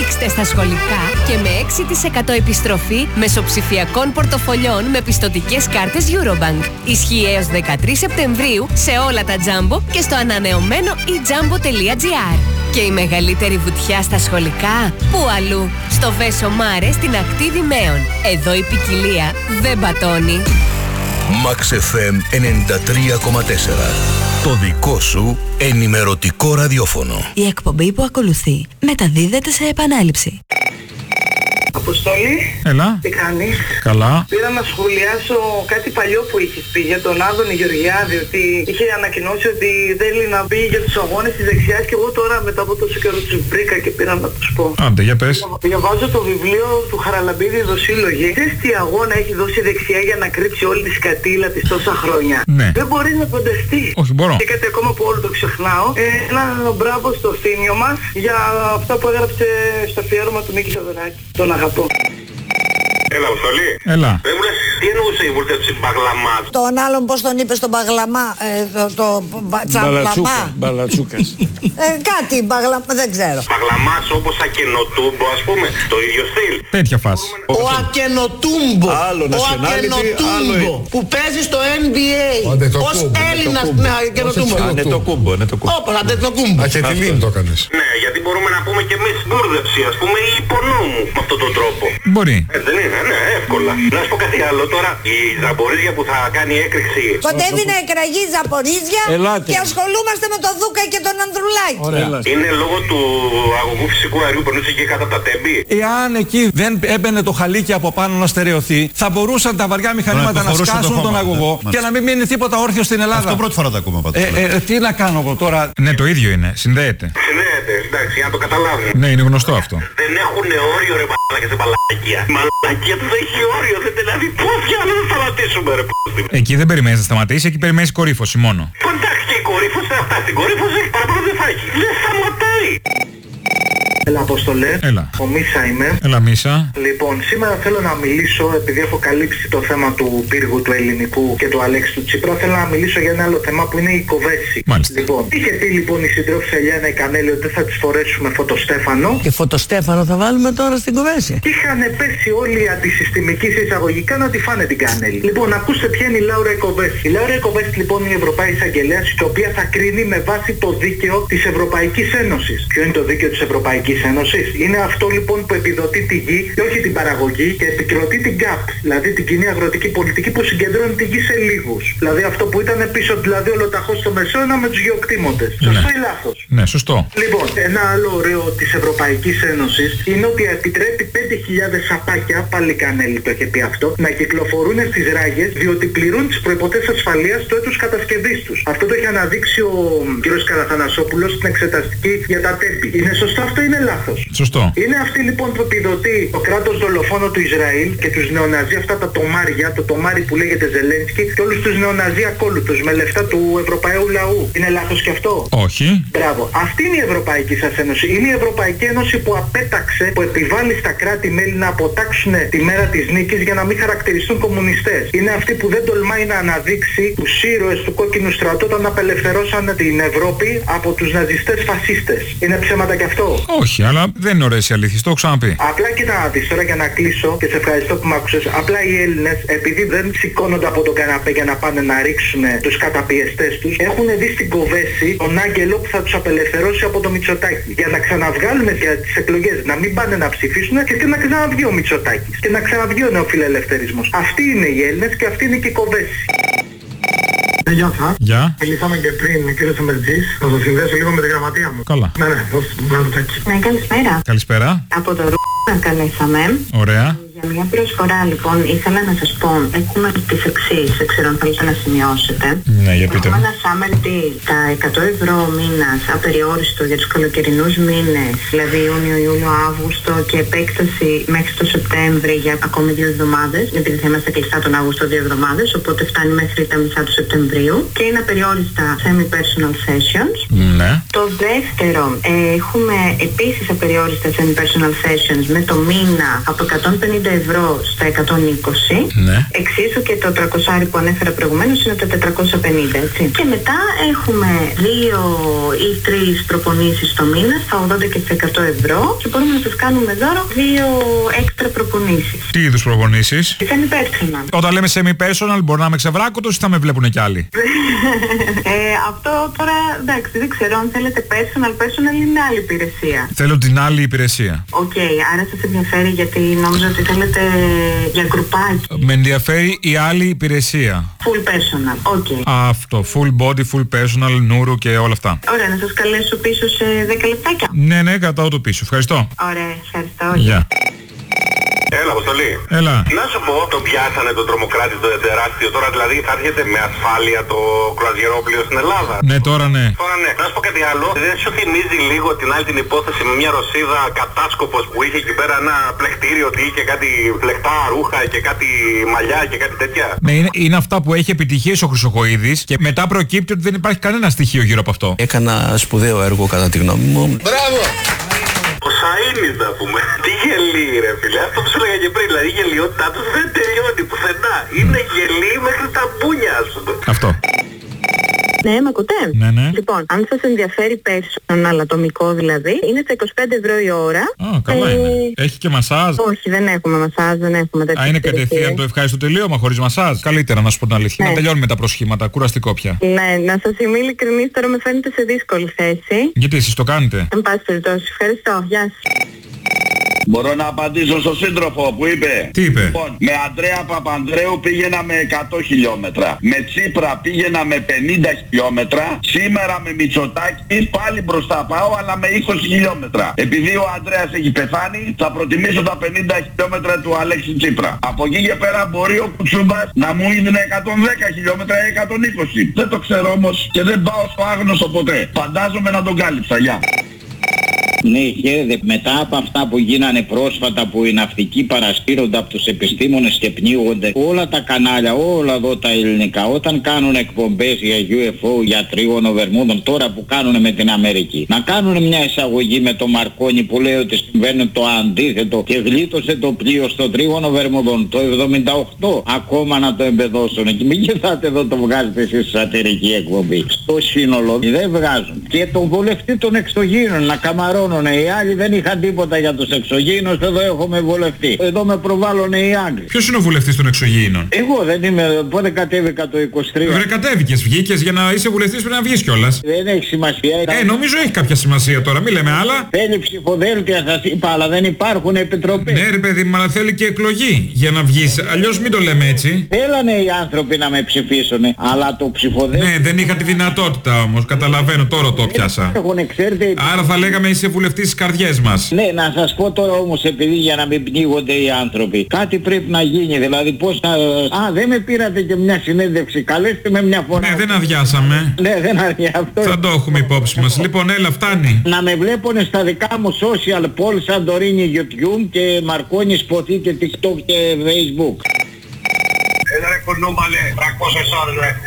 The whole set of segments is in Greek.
Ρίξτε στα σχολικά και με 6% επιστροφή μεσοψηφιακών πορτοφολιών με πιστωτικές κάρτες Eurobank. Ισχύει έως 13 Σεπτεμβρίου σε όλα τα Jumbo και στο ανανεωμένο ejumbo.gr. Και η μεγαλύτερη βουτιά στα σχολικά, πού αλλού? Στο Βέσο Μάρε στην ακτή Δημαίων. Εδώ η ποικιλία δεν πατώνει. Max FM 93,4. Το δικό σου ενημερωτικό ραδιόφωνο. Η εκπομπή που ακολουθεί μεταδίδεται σε επανάληψη. Αποστόλη. Έλα. Τι κάνεις? Καλά. Πήρα να σχολιάσω κάτι παλιό που είχες πει για τον Άδωνη Γεωργιάδη, ότι είχε ανακοινώσει ότι θέλει να μπει για τους αγώνες της δεξιάς, και εγώ τώρα μετά από τόσο καιρό τους βρήκα και πήρα να τους πω. Άντε, για πες. Διαβάζω το βιβλίο του Χαραλαμπίδη Δοσύλλογη. Ξέρεις τι αγώνα έχει δώσει η δεξιά για να κρύψει όλη τη σκατήλα της τόσα χρόνια? Ναι. Δεν μπορεί να φανταστεί. Όχι, μπορώ. Και κάτι ακόμα που όλο το ξεχνάω. Ένα μπράβο στο Θήμιο μας για αυτά που έγραψε στο αφιέρωμα του Μίκη Θοδωράκη. Τον αγαπώ. Έλα, Αποστολή. Έλα. Δεν μου λες, τι εννοούσε η βουλτεύση Μπαγλαμά? Τον άλλον πώς τον είπες τον Μπαγλαμά, Τσαμπλαμά. Μπαλατσούκας. Κάτι Μπαγλαμά, δεν ξέρω. Μπαγλαμάς όπως Ακενοτούμπο, ας πούμε, το ίδιο στυλ. Τέτοια φάση. Ο Ακενοτούμπο. Άλλο Ο nationality, Ακενοτούμπο που παίζει στο NBA. Ως Έλληνας Ακενοτούμπο. Αντετοκούμπο. Όπως Αντετοκούμπο. Ακετιλίν το έκανες. Ναι, γιατί μπορούμε να πούμε κι εμείς μπουρδευση, ας πούμε, ή υπονόμου με αυτόν τον τρόπο. Μπορεί. Δεν είναι, ναι, εύκολα. Να σου πω κάτι άλλο τώρα. Η Ζαμπορίζια που θα κάνει έκρηξη. Κοντεύει να εκραγεί η Ζαπορίζια και ασχολούμαστε με τον Δούκα και τον Ανδρουλάκη. Ωραία. Είναι λόγω του αγωγού φυσικού αερίου που περνούσε εκεί κάτω από τα Τέμπη. Εάν εκεί δεν έμπαινε το χαλίκι από πάνω να στερεωθεί, θα μπορούσαν τα βαριά μηχανήματα να σκάσουν τον αγωγό και να μην μείνει τίποτα όρθιο στην Ελλάδα. Αυτό πρώτη φορά το ακούμε πάντως. Τι να κάνω εγώ τώρα? Ναι, το ίδιο είναι. Συνδέεται. Συνδέεται, εντάξει, για να το καταλάβουν. Ναι, είναι γνωστό αυτό. Δεν έχουν όριο ρε μαλάκια σε μαλάκια. Μαλάκια του δεν έχει όριο, δεν δηλαδή πώς για να σταματήσουμε ρε π***. Εκεί δεν περιμένεις να σταματήσει, εκεί περιμένεις κορύφωση μόνο. Εντάξει, και η κορύφωση θα φτάσει. Την κορύφωση παραπάνω δεν θα έχει. Δεν σταματάει. Έλα, Αποστολέ. Έλα. Ο Μίσα είμαι. Έλα, Μίσα. Λοιπόν, σήμερα θέλω να μιλήσω, επειδή έχω καλύψει το θέμα του πύργου του ελληνικού και του Αλέξη του Τσίπρα, θέλω να μιλήσω για ένα άλλο θέμα που είναι η κοβέση. Μάλιστα. Λοιπόν, είχε πει λοιπόν η συντρόφισσα Ελιάνα η Κανέλη ότι δεν θα της φορέσουμε φωτοστέφανο. Και φωτοστέφανο θα βάλουμε τώρα στην κοβέση. Και είχαν πέσει όλοι οι αντισυστημικοί εισαγωγικά να τη φάνε την Κανέλη. Λοιπόν, ακούστε ποια είναι η Λάουρα Κοβέση. Η Λάουρα Κοβέση λοιπόν είναι η Ευρωπαϊκή Εισαγγελέα, η οποία θα κρίνει με βάση το δίκαιο της Ευρωπαϊκής Ένωσης. Ποιο είναι το δίκαιο της Ευρωπαϊκής Ένωσης? Είναι αυτό λοιπόν που επιδοτεί τη γη και όχι την παραγωγή και επικροτεί την ΚΑΠ, δηλαδή την κοινή αγροτική πολιτική που συγκεντρώνει τη γη σε λίγους. Δηλαδή αυτό που ήταν πίσω, δηλαδή ολοταχώς στο Μεσαίωνα με τους γεωκτήμοντες. Σωστό ή λάθος? Ναι, σωστό. Λοιπόν, ένα άλλο ωραίο της Ευρωπαϊκής Ένωσης είναι ότι επιτρέπει 5.000 σαπάκια, πάλι Κανέλη το είχε πει αυτό, να κυκλοφορούν στις ράγες διότι πληρούν τις προϋποθέσεις ασφαλείας του έτους κατασκευής τους. Αυτό το έχει αναδείξει ο κ. Καραθανασόπουλος στην εξεταστική για τα Τέμπη. Είναι σωστό αυτό ή είναι λάθος? Σωστό. Είναι αυτή λοιπόν που επιδοτεί το κράτος δολοφόνο του Ισραήλ και τους νεοναζί, αυτά τα τομάρια, το τομάρι που λέγεται Ζελένσκι και όλους τους νεοναζί ακόλουθους με λεφτά του Ευρωπαίου λαού. Είναι λάθος και αυτό? Όχι. Μπράβο. Αυτή είναι η Ευρωπαϊκή σας Ένωση. Είναι η Ευρωπαϊκή Ένωση που απέταξε, που επιβάλλει στα κράτη-μέλη να αποτάξουν τη μέρα της νίκης για να μην χαρακτηριστούν κομμουνιστές. Είναι αυτή που δεν τολμάει να αναδείξει τους ήρωες του κόκκινου στρατού όταν απελευθερώσαν την Ευρώπη από τους ναζιστές φασίστες. Είναι ψέματα κι αυτό? Όχι, αλλά δεν είναι ωραίες οι αλήθειες, το έχω ξαναπεί. Απλά και να δεις τώρα για να κλείσω και σε ευχαριστώ που με άκουσες. Απλά οι Έλληνες, επειδή δεν σηκώνονται από τον καναπέ για να πάνε να ρίξουν τους καταπιεστές τους, έχουν δει στην κοβέση τον άγγελο που θα τους απελευθερώσει από το Μητσοτάκη. Για να ξαναβγάλουμε για τις εκλογές, να μην πάνε να ψηφίσουν και να ξαναβγεί ο Μητσοτάκης. Και να ξαναβγεί ο νεοφιλελευθερισμός. Αυτοί είναι οι Έλληνες και αυτή είναι και η κοβέση. Γεια σας. Γεια. Μιλήσαμε και πριν, κύριε Σεμερτζής. Θα σας συνδέσω λίγο με τη γραμματεία μου. Καλά. Ναι, δώστε μου ένα λεπτάκι. Ναι, καλησπέρα. Καλησπέρα. Από το Ρούχα καλέσαμε. Ωραία. Για μια προσφορά λοιπόν ήθελα να σας πω, έχουμε τις εξής, δεν ξέρω αν θέλετε να σημειώσετε. Ναι, για πείτε μου. Έχουμε ένα summer deal, τα 100 € μήνας απεριόριστο για τους καλοκαιρινούς μήνες, δηλαδή Ιούνιο, Ιούλιο, Αύγουστο και επέκταση μέχρι το Σεπτέμβρη για ακόμη 2 εβδομάδες, επειδή θα είμαστε κλειστά τον Αύγουστο 2 εβδομάδες, οπότε φτάνει μέχρι τα μισά του Σεπτεμβρίου και είναι απεριόριστα semi-personal sessions. Ναι. Το δεύτερο, έχουμε επίσης απεριόριστα semi-personal sessions με το μήνα από 150 ευρώ στα 120. Ναι. Εξίσου και το 300 που ανέφερα προηγουμένως είναι τα 450, έτσι. Και μετά έχουμε 2 ή 3 προπονήσεις το μήνα στα 80 και στα 100 ευρώ και μπορούμε να σας κάνουμε δώρο 2 έξτρα προπονήσεις. Τι είδους προπονήσεις? Semi-personal. Όταν λέμε semi-personal μπορεί να είμαι ξεβράκωτος ή θα με βλέπουν κι άλλοι? Αυτό τώρα εντάξει, δεν ξέρω αν θέλετε personal είναι άλλη υπηρεσία. Θέλω την άλλη υπηρεσία. Οκ, άρα σας ενδιαφέρει γιατί νόμιζα ότι θέλετε για γκρουπάκι. Με ενδιαφέρει η άλλη υπηρεσία. Full personal, οκ. Αυτό, full body, full personal, νουρου και όλα αυτά. Ωραία, να σας καλέσω πίσω σε 10 λεπτάκια. Ναι, κρατάω το πίσω. Ευχαριστώ. Ωραία, ευχαριστώ. Γεια. Έλα, Αποστολή. Έλα. Να σου πω, τον πιάσανε τον τρομοκράτη το τεράστιο. Τώρα δηλαδή θα έρχεται με ασφάλεια το κρουαζιερόπλοιο στην Ελλάδα. Ναι, τώρα ναι. Τώρα ναι. Να σου πω κάτι άλλο. Δεν σου θυμίζει λίγο την άλλη την υπόθεση με μια Ρωσίδα κατάσκοπος που είχε εκεί πέρα ένα πλεκτήριο ότι είχε κάτι πλεκτά ρούχα και κάτι μαλλιά και κάτι τέτοια? Ναι, είναι αυτά που έχει επιτυχίες ο Χρυσοχοΐδης και μετά προκύπτει ότι δεν υπάρχει κανένα στοιχείο γύρω από αυτό. Έκανα σπουδαίο έργο κατά τη γνώμη μου. Μπράβο! Ο Σαΐνης να πούμε. Τι γελί ρε φίλε. Αυτό που σου έλεγα και πριν. Δηλαδή η γελιότητά του δεν τελειώνει πουθενά. Είναι γελί μέχρι τα μπούνια ας πούμε. Αυτό. Ναι, μ' ακούτε? Ναι. Λοιπόν, αν σας ενδιαφέρει personal ατομικό δηλαδή, είναι στα 25 ευρώ η ώρα. Καλά είναι. Έχει και μασάζ? Όχι, δεν έχουμε μασάζ, δεν έχουμε τέτοια. Είναι κατευθείαν το ευχάριστο τελείωμα χωρίς μασάζ? Καλύτερα να σου πω την αλήθεια. Ναι. Να τελειώνουμε τα προσχήματα, κουραστικό πια. Ναι, να σας είμαι ειλικρινής, τώρα με φαίνεται σε δύσκολη θέση. Γιατί εσείς το κάνετε? Εν πάση περιπτώσει, ευχαριστώ. Γεια σας. Μπορώ να απαντήσω στον σύντροφο που είπε? Τι είπε? Λοιπόν, με Αντρέα Παπανδρέου πήγαινα με 100 χιλιόμετρα. Με Τσίπρα πήγαινα με 50 χιλιόμετρα. Σήμερα με Μητσοτάκη πάλι μπροστά πάω, αλλά με 20 χιλιόμετρα. Επειδή ο Αντρέας έχει πεθάνει, θα προτιμήσω τα 50 χιλιόμετρα του Αλέξη Τσίπρα. Από εκεί και πέρα μπορεί ο Κουτσούμπας να μου είναι 110 χιλιόμετρα ή 120. Δεν το ξέρω όμως και δεν πάω στο άγνωστο ποτέ. Φαντάζομαι να τον κάλυψα. Γεια. Ναι, χαίρετε. Μετά από αυτά που γίνανε πρόσφατα που οι ναυτικοί παρασύρονται από τους επιστήμονες και πνίγονται, όλα τα κανάλια, όλα εδώ τα ελληνικά, όταν κάνουν εκπομπές για UFO, για τρίγωνο Βερμούδων, τώρα που κάνουν με την Αμερική, να κάνουν μια εισαγωγή με το Μαρκόνι που λέει ότι συμβαίνει το αντίθετο και γλίτωσε το πλοίο στο τρίγωνο Βερμούδων το 78, ακόμα να το εμπεδώσουν. Και μην κοιτάτε εδώ το βγάζετε εσείς σατυρική εκπομπή. Στο σύνολο δεν βγάζουν. Και τον βολευτή των εξωγήινων να καμαρώνουν. Οι άλλοι δεν είχαν τίποτα για τους εξωγήινους, εδώ έχουμε βολευτή. Εδώ με προβάλλουνε οι Άγγλοι. Ποιος είναι ο βουλευτής των εξωγήινων? Εγώ δεν είμαι, πότε κατέβηκα το 23. Βρε κατέβηκες, βγήκες, για να είσαι βουλευτής πρέπει να βγεις κιόλας. Δεν έχει σημασία. Νομίζω έχει κάποια σημασία τώρα, μη λέμε άλλα. Θέλει ψηφοδέλτια σας είπα, αλλά δεν υπάρχουν επιτροπές. Ναι ρε παιδί, αλλά θέλει και εκλογή για να βγεις, αλλιώς μην το λέμε έτσι. Θέλανε οι άνθρωποι να με ψηφίσουν, αλλά το ψηφοδέλτιο... Ναι, δεν είχα τη δυνατότητα όμως, καταλαβαίνω, τώρα το πιάσα. Άρα θα λέγαμε είσαι βουλευτής στις καρδιές μας. Ναι, να σας πω τώρα όμως, επειδή για να μην πνίγονται οι άνθρωποι, κάτι πρέπει να γίνει, δηλαδή πώς θα... δεν με πήρατε και μια συνέντευξη, καλέστε με μια φορά. Ναι, δεν αδειάσαμε. Ναι, δεν αδειάσαμε. Θα το έχουμε υπόψη μας. Λοιπόν, έλα, φτάνει. Να με βλέπουν στα δικά μου social, Paul Santorini YouTube και Μαρκόνι Σποτή και TikTok και Facebook. Ένα ρε κονόμαλε, 300 ώρες ρε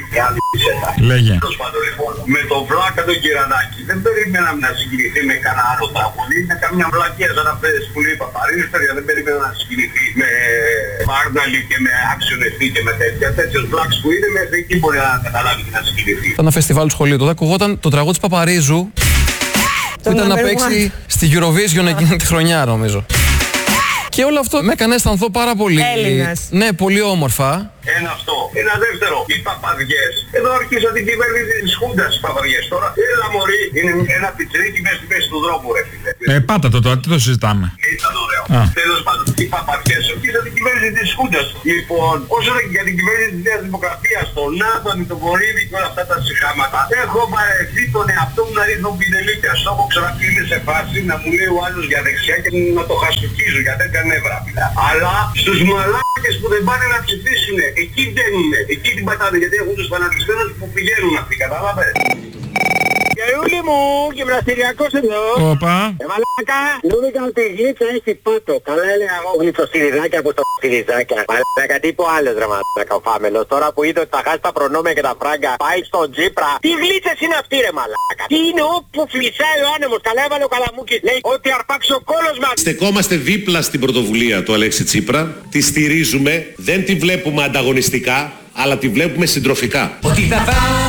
Λέγε. Με τον Βλάκα τον Κυρανάκη δεν περίμενα να συγκινηθεί με κανένα άλλο τραγούδι. Είναι καμιά βλακία σαν αυτές που λέει Παπαρίστρια. Δεν περίμενα να συγκινηθεί με Βάρναλι και με Άξιον και με τέτοιες βλάκες που είναι. Μέχρι εκεί μπορεί να καταλάβει και να συγκινηθεί. Ήταν ένα φεστιβάλ του σχολείου. Τότε ακουγόταν το τραγούδι της Παπαρίζου που ήταν να παίξει στη Eurovision εκείνη τη χρονιά νομίζω. Και όλο αυτό με έκανε αισθανθώ πάρα πολύ. Έλληνας. Ναι, πολύ όμορφα. Ένα αυτό. Ένα δεύτερο. Οι παπαδιές. Εδώ αρχίσαν την κυβέρνηση της Χούντας οι παπαδιές. Τώρα έλα μωρί. Είναι ένα πιτσιρίκι μέσα στη μέση του δρόμου ρε φίλε. Πάτα το τώρα, τι το συζητάμε. Ήταν ωραίο. Τέλος πάντων. Οι παπαδιές αρχίσαν την κυβέρνηση της Χούντας. Λοιπόν, όσο για την κυβέρνηση της Νέας Δημοκρατίας, τον Άδωνη, τον Βορύδη και όλα αυτά τα συχάματα, έχω βαρεθεί τον εαυτό μου να ρίχνω πινελίκια. Στο έχω ξανακλείσει σε φάση να μου λέει ο άλλος για δεξιά και να το χαστοκίζω γιατί δεν έκανε έβραπητα. Αλλά στους μαλάκες που δεν πάνε να ψηφίσουν, εκεί μπαίνουνε, εκεί την πατάνε γιατί έχουν τους φανατισμένους που πηγαίνουν αυτοί, καταλάβες. Γερούλη μου, γυμναστηριακός εδώ. Όπα. Μαλάκα, νόμιζα ότι η γλίτσα έχει πάτο. Καλά έλεγα εγώ γλυτσοστηριδάκια από το στηριδάκια. Μαλάκα, τύπο άλλος ρε μαλάκα ο Φάμελος. Τώρα που είδε ότι θα χάσει τα προνόμια και τα φράγκα, πάει στον Τζίπρα. Τι γλίτσες είναι αυτή ρε μαλάκα. Τι είναι όπου φλισσάει ο άνεμος. Καλά έβαλε ο Καλαμούκης. Λέει ότι αρπάξει ο κόλος μας. Στεκόμαστε δίπλα στην πρωτοβουλία του Αλέξη Τσίπρα, τη στηρίζουμε, δεν τη βλέπουμε ανταγωνιστικά, αλλά τη βλέπουμε συντροφικά. Ότι θα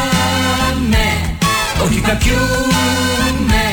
πάμε, ότι θα πιούμε,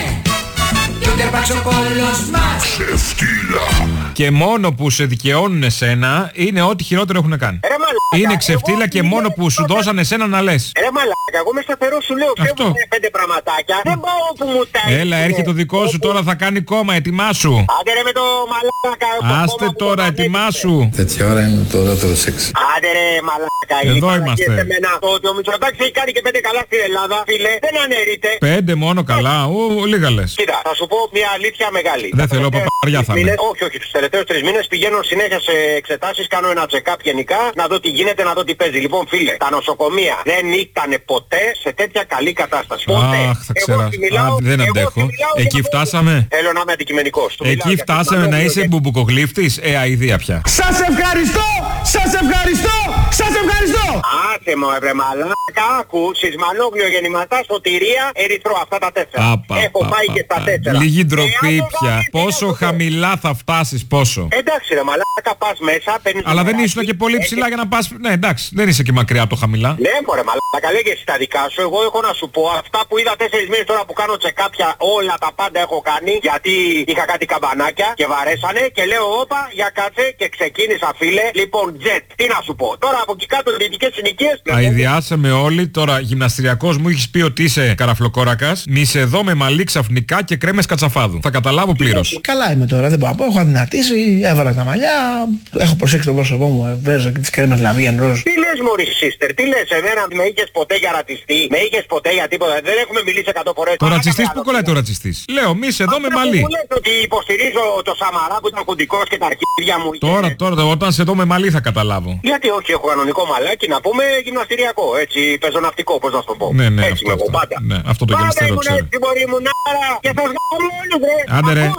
κι ούτε αρπάξει ο κόλλος μας. Ξεφτύλα. Και μόνο που σε δικαιώνουν εσένα είναι ό,τι χειρότερο έχουν κάνει. Είναι ξεφτύλα και μόνο που σου δώσανε εσένα να λες. Ρε μαλάκα, εγώ είμαι σταθερός, σου λέω φεύγουν 5 πραγματάκια. Δεν πάω που μου τα έχεις. Έλα, έρχεται το δικό σου, τώρα θα κάνει κόμμα, ετοιμάσου. Άντε ρε με το μαλάκα. Άστε τώρα, ετοιμάσου. Τέτοια ώρα είναι το ωραίο σεξ. Άντε ρε μαλάκα. Εδώ είμαστε. Ότι ο Μητσοτάκης έχει κάνει και 5 καλά στην Ελλάδα, φίλε, δεν αναιρείται. 5 μόνο καλά, λίγα λες. Κοίτα, θα σου πω μια αλήθεια μεγάλη. Δεν θέλω, παπαριά θα είμαι. Όχι, τους τελευταίους 3 μήνες πηγαίνω συνέχεια σε εξετάσεις, κάνω ένα check-up γενικά, να δω τι γίνεται, να δω τι παίζει. Λοιπόν, φίλε, τα νοσοκομεία δεν ήταν ποτέ σε τέτοια καλή κατάσταση. Αχ, θα ξέρω. Δεν αντέχω. Εκεί φτάσαμε. Θέλω να είμαι αντικειμενικός. Εκεί φτάσαμε να είσαι μπουμπουκογλύφτης. Αηδία πια. Σας ευχαριστώ! Σας ευχαριστώ! Σας ευχαριστώ! Άσε μου ρε μαλάκα, άκου, Σισμανόγλιο, Γεννηματά, Σωτηρία, Ερυθρό, αυτά τα 4. Έχω πάει και στα 4. Λίγη ντροπή πια. Πόσο χαμηλά θα φτάσεις, πόσο. Εντάξει ρε μαλάκα, πας μέσα, παίρνεις. Αλλά δεν ήσουν και πολύ ψηλά για να πας. Ναι, εντάξει, δεν είσαι και μακριά από το χαμηλά. Ναι, μωρέ μαλάκα, λέγε εσύ τα δικά σου. Εγώ έχω να σου πω αυτά που είδα 4 μήνες τώρα που κάνω τσεκάπια, όλα τα πάντα έχω κάνει. Γιατί είχα κάτι καμπανάκια και βαρέσανε και λέω όπα, για κάτσε και ξεκίνησα φίλε. Λοιπόν, jet, τι να σου πω. Τώρα από εκεί κάτω δυτικές συνοικίες. Αηδιάσαμε όλοι. Τώρα γυμναστηριακός μου έχεις πει ότι είσαι καραφλοκόρακας. Μη σε δω με μαλλί ξαφνικά και κρέμες κατσαφάδου. Θα καταλάβω πλήρως. Καλά είμαι τώρα, δεν πάω. Έχω αδυνατήσει, έβαλα τα μαλλιά. Έχω προσέξει το πρόσωπό μου, βέζω και τις κρέμες λαβίαν ροζ. Τι λες μωρή sister, τι λες εμένα, με είχες ποτέ για ρατσιστή, με είχες ποτέ για τίποτα, δεν έχουμε μιλήσει 100 φορές. Το ρατσιστής, πού κολλάει το ρατσιστής? Λέω μη σε δω με μαλλί. Μου λες ότι υποστηρίζω το Σαμαρά που ήταν κοντικός και τα αρχίδια μου. Τώρα, όταν σε δω με μαλλί θα καταλάβω. Γιατί όχι, έχω κανονικό μαλάκι να πούμε γυμναστηριακό, έτσι, πεζοναυτικό, πώς να σου το πω. Ναι, έτσι, αυτό, εγώ, πάντα. Ναι, αυτό το γυμναστήριο ξέρω. Έτσι μπορεί μου να και θα βγάλω όλους ρε. Άντε ρε.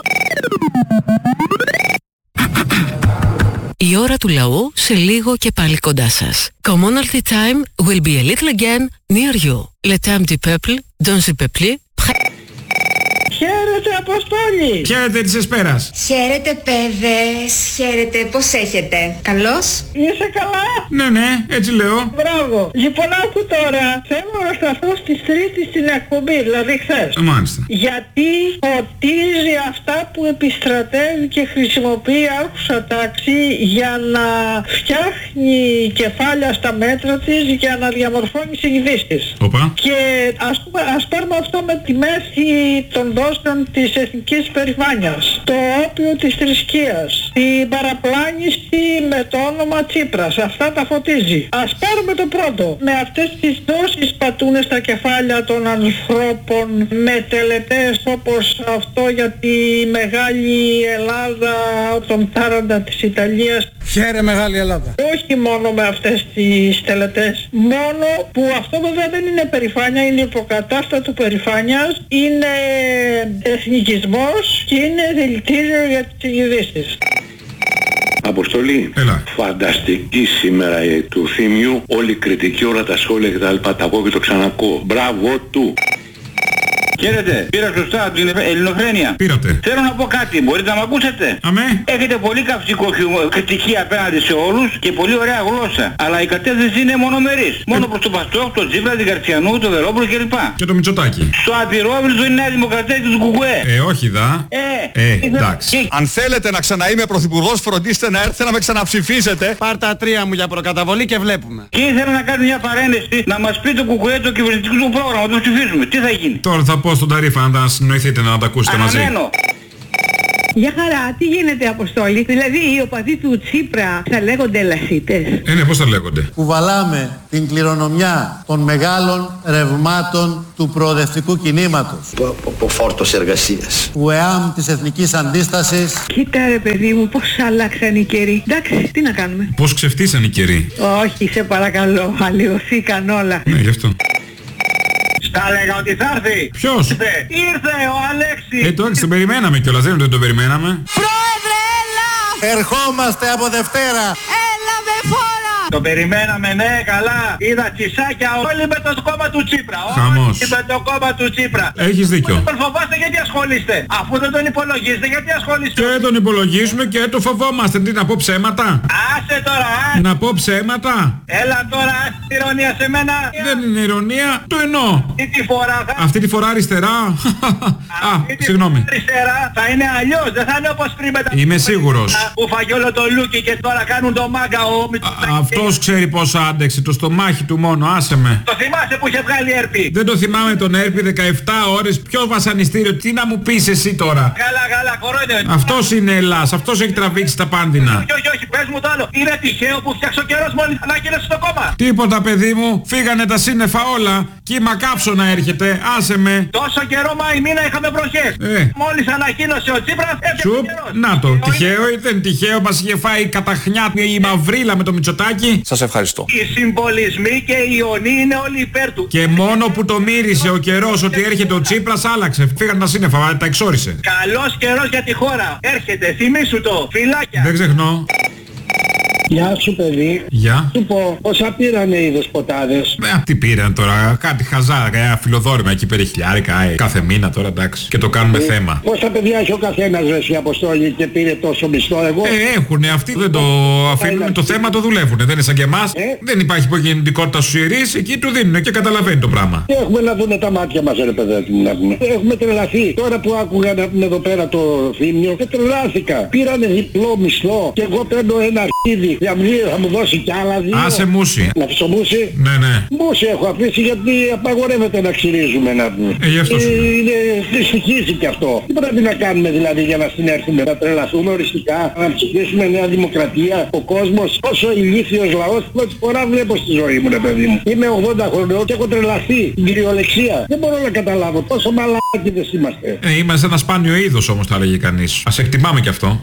Η ώρα του λαού σε λίγο και πάλι κοντά σας. Commonalty time will be a little again near you. Le temps du peuple, dans le peuple. Χαίρετε Αποστόλη! Χαίρετε της Εσπέρας! Χαίρετε παιδες! Χαίρετε, πώς έχετε? Καλώς? Είσαι καλά? Ναι, έτσι λέω. Μπράβο! Λοιπόν άκου τώρα, θέλω να σταθώ στις Τρίτη στην εκπομπή, δηλαδή χθες. Μάλιστα. Γιατί ποτίζει αυτά που επιστρατεύει και χρησιμοποιεί άκουσα τάξη για να φτιάχνει κεφάλια στα μέτρα της για να διαμορφώνει ειδήσεις. Και ας πάρουμε αυτό με τη μέση των δόσεων της εθνικής περηφάνειας, το όπιο της θρησκείας, την παραπλάνηση με το όνομα Τσίπρας, αυτά τα φωτίζει. Ας πάρουμε το πρώτο. Με αυτές τις δόσεις πατούνε στα κεφάλια των ανθρώπων με τελετές όπως αυτό για τη μεγάλη Ελλάδα των 40 της Ιταλίας. Χαίρε μεγάλη Ελλάδα. Όχι μόνο με αυτές τις τελετές, μόνο που αυτό βέβαια δεν είναι περηφάνεια, είναι υποκατάστατο περηφάνειας, είναι εθνικισμός και είναι δηλητήριο για τις ειδήσεις. Αποστολή, φανταστική σήμερα του Θήμιου, όλη η κριτική, όλα τα σχόλια κτλ. Τα ακούω και το ξανακούω. Μπράβο του. Χαίρετε, πήρα σωστά την Ελληνοφρένεια. Πήρατε. Θέλω να πω κάτι, μπορείτε να με ακούσετε? Αμέ. Έχετε πολύ καυστικό κριτική απέναντι σε όλους και πολύ ωραία γλώσσα. Αλλά η κατεύθυνση είναι μονομερής. Μόνο προς τον Παστόκ, τον Τσίπρα, την Καρτσιανού, τον Βελόπουλο κλπ. Και το Μητσοτάκη. Στο απειρόβλητο είναι η Νέα Δημοκρατία και του Κουκουέ. Όχι δα. Εντάξει. Αν θέλετε να ξαναείμαι πρωθυπουργός, φροντίστε να έρθετε να με ξαναψηφίσετε. Πάρ' τα 3 μου για προκαταβολή και βλέπουμε. Και ήθελα να κάνω μια παρένθεση να μας πει το Κουκουέ το κυβερνητικό του πρόγραμμα, το ψηφίσουμε. Τι θα γίνει? Τώρα θα πω στον Ταρίφα να τα συνοηθείτε να τα ακούσετε μαζί. Για χαρά, τι γίνεται Αποστόλη? Δηλαδή οι οπαδοί του Τσίπρα θα λέγονται λασίτες? Ναι, πώς θα λέγονται? Κουβαλάμε την κληρονομιά των μεγάλων ρευμάτων του προοδευτικού κινήματος. Από φόρτος εργασίας. Του ΕΑΜ της Εθνικής Αντίστασης. Κοίτα ρε παιδί μου, πώς αλλάξαν οι καιροί. Εντάξει, τι να κάνουμε? Πώς ξεφτύσαν οι καιροί? Όχι, σε παρακαλώ, αλλοιωθήκαν όλα. Ναι, γι' αυτό. Τα έλεγα ότι θα έρθει. Ποιος? Ήρθε ο Αλέξης. Το έξι, τον περιμέναμε κιόλας, δεν είναι ότι τον περιμέναμε. Πρόεδρε, έλα! Ερχόμαστε από Δευτέρα. Έλα με φόρα! Το περιμέναμε, ναι, καλά. Είδα τσισάκια όλοι με το κόμμα του Τσίπρα. Χαμός. Όλοι με το κόμμα του Τσίπρα. Έχεις δίκιο. Τον φοβάστε γιατί ασχολείστε. Αφού δεν τον υπολογίζετε γιατί ασχολείστε. Και τον υπολογίζουμε και το φοβόμαστε. Τι να πω ψέματα. Άσε τώρα, να πω ψέματα. Έλα τώρα, ηρωνία σε μένα. Δεν είναι ηρωνία, το εννοώ. Αυτή τη φορά αριστερά. Α, συγγνώμη. Αριστερά θα είναι αλλιώς, δεν θα είναι όπως πριν μετά. Είμαι σίγουρος. Που φαγεί όλο το λούκι και τώρα κάνουν το μάγκα ο Μητσοτάκης. Αυτός ξέρει πόσο άντεξε, το στομάχι του μόνο, άσε με. Το θυμάσαι που είχε βγάλει έρπη. Δεν το θυμάμαι τον έρπη 17 ώρες, ποιο βασανιστήριο, τι να μου πεις εσύ τώρα. Καλά, κορώνε. Αυτός είναι Ελλάς, αυτός έχει τραβήξει τα πάνδυνα. Όχι, πες μου το άλλο. Είναι τυχαίο που φτιάξε ο καιρός μόλις ανάκοινωσε στο κόμμα. Τίποτα παιδί μου, φύγανε τα σύννεφα όλα. Κύμα κάψωνα έρχεται, άσε με. Τόσο καιρό Μάη μήνα είχαμε βροχές. Μόλις ανακοίνωσε ο Τσίπρας Σουπ, να το, τυχαίο ή δεν τυχαίο, μας είχε φάει καταχνιά η μαυρίλα με το Μητσοτάκη. Σας ευχαριστώ. Οι συμπολισμοί και οι ιονοί είναι όλοι υπέρ του. Και μόνο που το μύρισε ο καιρός ότι έρχεται ο Τσίπρας άλλαξε. Φύγαν τα σύννεφα, τα εξόρισε. Καλός καιρός για τη χώρα. Έρχεται, θυμήσου το, φυλάκια. Δεν ξεχνώ. Γεια σου παιδί. Γεια. Σου πω, πόσα πήρανε οι δεσποτάδες. Τι πήραν τώρα, κάτι χαζά, ένα φιλοδόρημα εκεί πέρα χιλιάρικα, κάθε μήνα τώρα εντάξει. Και το κάνουμε θέμα. Πόσα παιδιά έχει ο καθένας ρε η Αποστόλη και πήρε τόσο μισθό εγώ. Έχουνε, αυτοί δεν το αφήνουν, το θέμα το δουλεύουνε, δεν είναι σαν και εμάς. Δεν υπάρχει υπογεννητικότητα στους ιερείς, εκεί του δίνουν και καταλαβαίνει το πράγμα. Έχουμε να δούνε τα μάτια μας ρε παιδάκι μου να πούμε. Έχουμε τρελαθεί. Τώρα που άκουγα να πούμε εδώ πέρα το θύμιο, τρελάθηκα. Πήρανε διπλό μισθό και εγώ παίρνω ένα αρχίδι. Για μνήμα θα μου δώσει κι άλλα δύο. Άσε μουσι. Να αφήσω μουσι. Ναι. Μουσι έχω αφήσει γιατί απαγορεύεται να ξυρίζουμε να πούμε. Γι' αυτό είναι στοιχίζει κι αυτό. Τι πρέπει να κάνουμε δηλαδή για να συνέρθουμε, να τρελαθούμε οριστικά, να ψηφίσουμε Νέα Δημοκρατία. Ο κόσμος, όσο ηλίθιος λαός, πρώτη φορά βλέπω στη ζωή μου ρε παιδί μου. Είμαι 80 χρονών και έχω τρελαθεί την κυριολεξία. Δεν μπορώ να καταλάβω πόσο μαλάκιδες είμαστε. Είμαστε ένα σπάνιο είδος όμως θα έλεγε κανείς. Ας εκτιμάμε κι αυτό.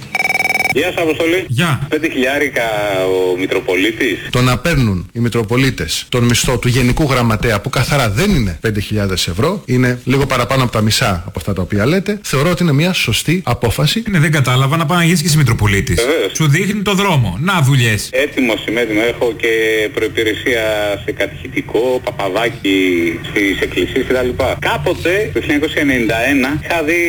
Γεια σας Αποστολή. Γεια. 5.000 ο Μητροπολίτης. Το να παίρνουν οι Μητροπολίτες τον μισθό του Γενικού Γραμματέα που καθαρά δεν είναι 5.000 ευρώ, είναι λίγο παραπάνω από τα μισά από αυτά τα οποία λέτε, θεωρώ ότι είναι μια σωστή απόφαση. Δεν κατάλαβα να πάει να γίνεις και εσύ Μητροπολίτης. Σου δείχνει το δρόμο. Να δουλειές. Έτοιμος είμαι, έχω και προϋπηρεσία σε κατηχητικό, παπαδάκι στις εκκλησίες κτλ. Κάποτε το 1991 είχα δει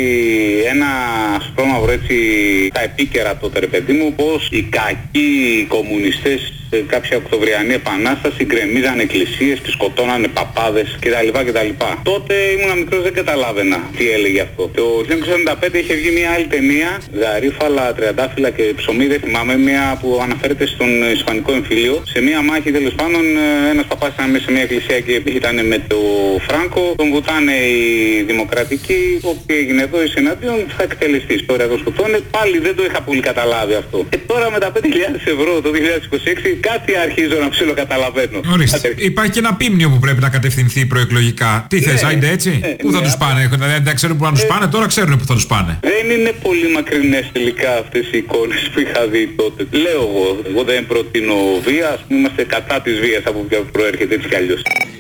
ένα σπρώμαυρο έτσι τα επίκαιρα τότε ρε παιδί μου πως οι κακοί κομμουνιστές σε κάποια Οκτωβριανή επανάσταση γκρεμίζαν εκκλησίες και σκοτώνανε παπάδες κτλ. Τότε ήμουν μικρός, δεν καταλάβαινα τι έλεγε αυτό. Το 1995 είχε βγει μια άλλη ταινία, Γαρίφαλα, Τριαντάφυλλα και ψωμί, δεν θυμάμαι, μια που αναφέρεται στον Ισπανικό εμφύλιο. Σε μια μάχη τέλος πάντων ένας παπάς ήταν μέσα σε μια εκκλησία και ήταν με το Φράγκο, τον βουτάνε οι δημοκρατικοί, ό,τι έγινε εδώ εις εναντίον θα εκτελεστεί. Τώρα εδώ σκοτώνε, πάλι δεν το είχα πολύ καταλάβει αυτό. Και τώρα με τα 5.000 ευρώ το 2026 κάτι αρχίζω να ψιλοκαταλαβαίνω. Ορίστε. Υπάρχει και ένα πίμνιο που πρέπει να κατευθυνθεί προεκλογικά. Τι θες, άιντε έτσι. Πού θα τους πάνε, δεν ξέρουν που να τους πάνε, τώρα ξέρουν που θα τους πάνε. Δεν είναι πολύ μακρινές τελικά αυτές οι εικόνες που είχα δει τότε. Λέω εγώ δεν προτείνω βία, ας πούμε είμαστε κατά της βίας από ποια προέρχεται έτσι κι αλλιώς.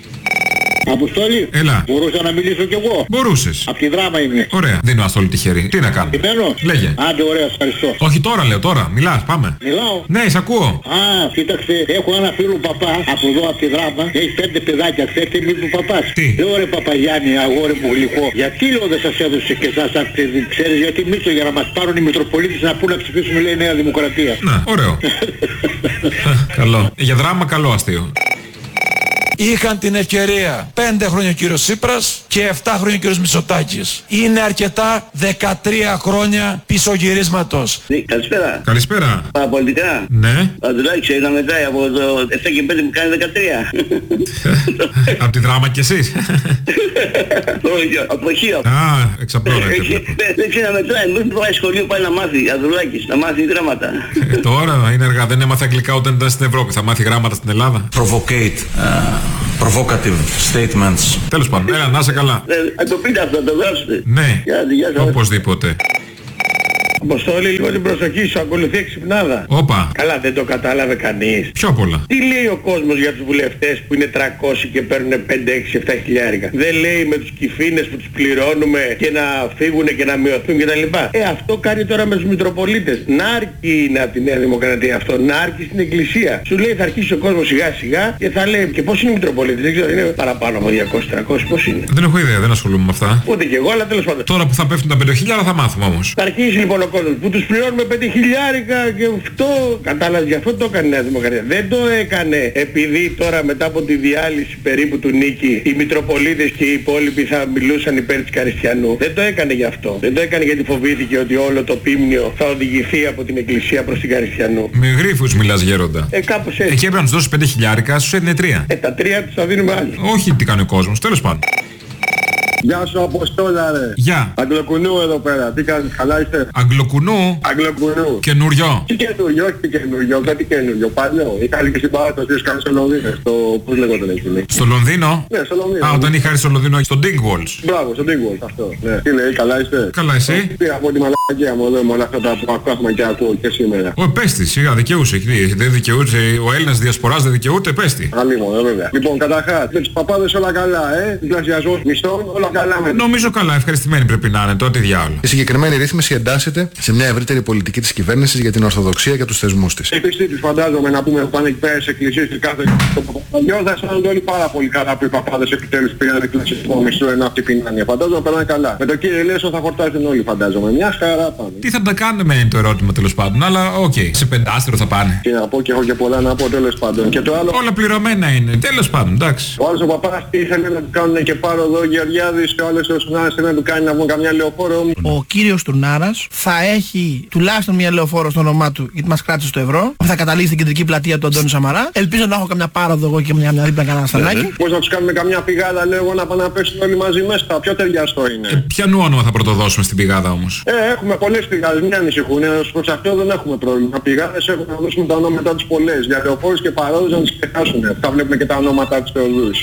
Αποστόλη, έλα. Μπορούσα να μιλήσω κι εγώ. Μπορούσες. Απ' τη Δράμα είμαι. Ωραία. Δίνω αστόλη τυχερή. Τι να κάνω. Επιμένω. Λέγε. Άντε, ωραία, ευχαριστώ. Όχι τώρα λέω, τώρα. Μιλάς, πάμε. Μιλάω. Ναι, σ' ακούω. Α, κοίταξε, έχω ένα φίλο παπά από εδώ από τη Δράμα. Έχει 5 παιδάκια, ξέρετε μη του παπάς. Τι. Λέω ρε Παπαγιάννη, αγόρι μου γλυκό. Γιατί λέω δεν σας έδωσε και εσάς αυτή, ξέρεις γιατί μίσο για να μας πάρουν οι Μητροπολίτες να πούν να ψηφίσουμε λέει Νέα Δημοκρατία. Ναι, ωραίο. Καλό. Για Δράμα καλό αστείο. Είχαν την ευκαιρία 5 χρόνια ο κύριος Τσίπρας και 7 χρόνια ο κύριος Μητσοτάκης. Είναι αρκετά 13 χρόνια πισωγυρίσματος. Καλησπέρα. Καλησπέρα. Παραπολιτικά. Ναι. Αντουλάκη να μετράει από το 7 και 5 που κάνει 13. Από τη Δράμα κι εσείς. Όχι, από χείο. Α, εξαπλώνα. Δεν ξέρει να μετράει. Μην πάει σχολείο πάει να μάθει. Αντουλάκης, να μάθει γράμματα. Τώρα είναι αργά. Δεν έμαθε αγγλικά όταν ήταν στην Ευρώπη. Θα μάθει γράμματα στην Ελλάδα. Provocative statements. Τέλος πάντων, έλα, να είσαι καλά. Το πείτε αυτό, το γράψετε. Ναι, οπωσδήποτε. Αποστόλη, λίγο την προσοχή σου, ακολουθεί εξυπνάδα. Όπα. Καλά, δεν το κατάλαβε κανείς. Πιο πολλά. Τι λέει ο κόσμος για τους βουλευτές που είναι 300 και παίρνουν 5, 6, 7 χιλιάρικα? Δεν λέει με τους κυφίνες που τους πληρώνουμε και να φύγουν και να μειωθούν κτλ. Αυτό κάνει τώρα με τους Μητροπολίτες. Να αρκεί είναι από τη Νέα Δημοκρατία αυτό, να αρκεί στην Εκκλησία. Σου λέει θα αρχίσει ο κόσμος σιγά σιγά και θα λέει και πώς είναι οι Μητροπολίτες. Δεν ξέρω, είναι παραπάνω από 200-300, πώς είναι. Δεν έχω ιδέα, δεν ασχολούμαι με αυτά. Ούτε και εγώ, αλλά τέλος πάντων. Τώρα που θα πέφτουν τα 5.000 θα μάθουμε όμως. Θα αρχίσει λοιπόν ο κόσμος που τους πληρώνουμε 5 χιλιάρικα και αυτό, κατάλαβες, γι' αυτό το έκανε η Νέα Δημοκρατία. Δεν το έκανε επειδή τώρα μετά από τη διάλυση περίπου του Νίκη οι Μητροπολίτες και οι υπόλοιποι θα μιλούσαν υπέρ της Καριστιανού. Δεν το έκανε γι' αυτό. Δεν το έκανε γιατί φοβήθηκε ότι όλο το πίμνιο θα οδηγηθεί από την Εκκλησία προς την Καριστιανού. Με γρίφους μιλάς γέροντα. Κάπως έτσι. Εκεί έπρεπε να τους δώσεις 5 χιλιάρικα, στους έδινε 3. Τα 3 τους θα δίνουμε άλλοι. Όχι τι κάνει ο κόσμος, τέλος πάντων. Γεια σου Αποστόλα ρε. Γεια. Αγγλοκουνού εδώ πέρα. Τι κάνεις, καλά είστε? Αγγλοκουνού. Αγγλοκουνού. Καινούριο. Τι καινούριο, όχι τι καινούριο, κάτι καινούριο. Παλιό. Είχα και στην παράδοση που είχαμε στο Λονδίνο. Στο πώς λέγονταν εκεί. Στο Λονδίνο? Ναι, στο Λονδίνο. Α, όταν είχα έρθει στο Λονδίνο, στο Dingwalls. Μπράβο, στο Dingwalls αυτό. Ναι. Τι λέει, καλά είστε? Καλά εσύ? Πήρα από τη μαλακία μου εδώ με όλα αυτά που ακούμε και ακούω και σήμερα. Ω, πέστη, σιγά, δικαιούσε. Δεν δικαιούσε. Ο Έλληνας διασποράς δεν δικαιούται, πέστη. Αλλήμον, βέβαια. Λοιπόν, καταρχάς, με τους παπάδες όλα καλά, διπλασιασμός μισθών, όλα καλά με. Νομίζω καλά, ευχαριστημένοι πρέπει να είναι, τότε διάολο. Η συγκεκριμένη ρύθμιση εντάσσεται σε μια ευρύτερη πολιτική της κυβέρνησης για την Ορθοδοξία και τους θεσμούς της. Οι πιστοί τους φαντάζομαι να πούμε που πάνε εκεί πέρα στις εκκλησίες και κάθε Παπαγιό θα αισθάνονται όλοι πάρα πολύ καλά που οι παπάδες επιτέλους πήγαν εκκλησιαστικό μισθό ενώ αυτοί πεινάνε. Φαντάζομαι περνάνε καλά. Με το κύριο Ηλέσο θα χορτάσουν όλοι φαντάζομαι. Μια χαρά πάνε. Τι θα τα κάνουμε είναι το ερώτημα τέλος πάντων, αλλά οκ. Σε πεντάστερο θα πάνε. Και να πω και έχω και πολλά να πω τέλος πάντων. Και το άλλο... Όλα πληρωμένα είναι, τέλος πάντων, εντάξει. Ο άλλος ο παπάς ήθελε να του κάνουν και πάροδο Γεωργιάδης και ο άλλος ο Σουνάρας θέλει να του κάνει να βγουν καμιά λεωφόρο. Ο κύριος Τουρνάρας θα έχει τουλάχιστον μια λεωφόρο στο όνομά του γιατί μας κράτησε στο ευρώ. Θα καταλήξει στην κεντρική πλατεία του Αντώνη Σαμαρά. Ελπίζω να έχω καμιά πάροδο εγώ και μια δίπλα κανένα σταλάκι. Πώς να τους κάνουμε καμιά πηγάδα λέω εγώ να πάνε να πέσουν όλοι μαζί μέσα. Πιο ταιριαστό είναι. Ποιανού όνομα θα πρωτοδώσουμε στην πηγάδα όμως? Έχουμε πολλές πηγάδες, μην ανησυχούν. Προς αυτό δεν έχουμε πρόβλημα. Πηγάδες έχουμε να δώσουμε τα ονόματά τους πολλές. Για λεωφόρους και παρόδους να τους ξεχάσουν. Θα βλέπουμε και τα ονόματά τους θεοδούς.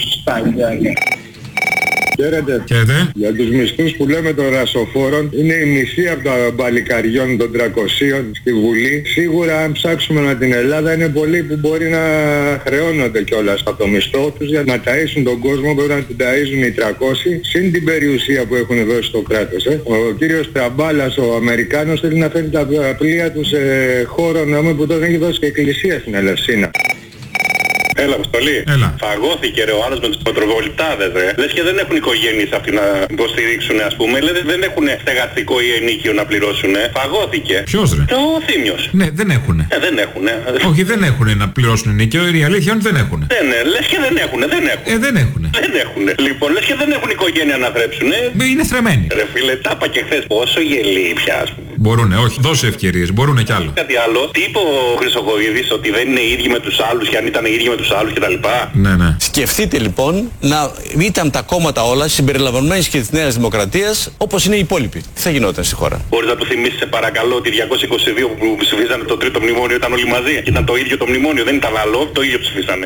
Χαίρετε. Για τους μισθούς που λέμε των ρασοφόρων είναι η μισή από τα μπαλικαριών των 300 στη Βουλή. Σίγουρα αν ψάξουμε με την Ελλάδα είναι πολλοί που μπορεί να χρεώνονται κιόλας από το μισθό τους για να ταΐσουν τον κόσμο, μπορεί να την ταΐζουν οι 300 συν την περιουσία που έχουν δώσει στο κράτος. Ο κύριος Τραμπάλας, ο Αμερικάνος, θέλει να φέρει τα πλοία του σε χώρο που τώρα έχει δώσει και εκκλησία στην Ελευσίνα. Έλα, Αποστολή. Φαγώθηκε ρε ο άλλος με τους πατροβολητάδες ρε. Λες και δεν έχουν οικογένειες αυτοί να υποστηρίξουν ας πούμε. Λες δεν έχουν στεγαστικό ή ενίκιο να πληρώσουν. Φαγώθηκε. Ποιος ρε? Ο Θήμιος. Ναι, δεν έχουνε. Δεν έχουνε. Όχι, δεν έχουνε να πληρώσουν ενίκιο. Η αλήθεια είναι ότι δεν έχουνε. Ναι, λες και δεν έχουνε. Δεν έχουνε. Δεν έχουνε. Λοιπόν, λες και δεν έχουν οικογένεια να θρέψουνε. Είναι θρεμμένοι. Ρε φίλε, τα είπα και χθες. Πόσο γελί πια ας πούμε. Μπορούνε, όχι, δώσε ευκαιρίες, μπορούνε κι άλλο. Κάτι άλλο, τι είπε ο Χρυσοκοίδης, ότι δεν είναι οι ίδιοι με τους άλλους και αν ήταν οι ίδιοι με τους άλλους κτλ. Ναι. Σκεφτείτε λοιπόν να ήταν τα κόμματα όλα συμπεριλαμβανομένης και της Νέας Δημοκρατίας όπως είναι οι υπόλοιποι. Τι θα γινόταν στη χώρα? Μπορείς να του θυμίσεις σε παρακαλώ ότι 222 που ψηφίζανε το τρίτο μνημόνιο ήταν όλοι μαζί. Ήταν το ίδιο το μνημόνιο, δεν ήταν άλλο, το ίδιο ψηφίσανε.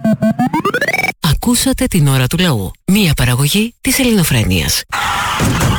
Ακούσατε την ώρα του λαού. Μία παραγωγή της Ελληνοφρένειας.